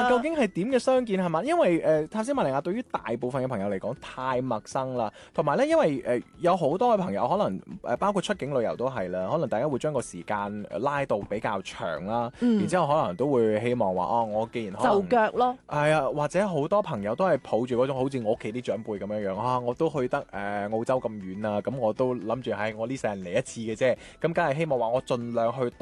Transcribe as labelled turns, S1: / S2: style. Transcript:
S1: 究竟係點嘅相見係嘛？因為塔斯馬尼亞對於大部分嘅朋友嚟講太陌生啦，同埋咧，因為有好多嘅朋友可能包括出境旅遊都係啦，可能大家會將個時間拉到比較長啦，然之後可能都會希望話我既然可能
S2: 就腳咯，
S1: 係啊，或者好多朋友都係抱住嗰種好似我屋企啲長輩咁樣樣我都去得澳洲咁遠啊，咁我都諗住係我呢世人嚟一次嘅啫，咁梗係希望話我盡量去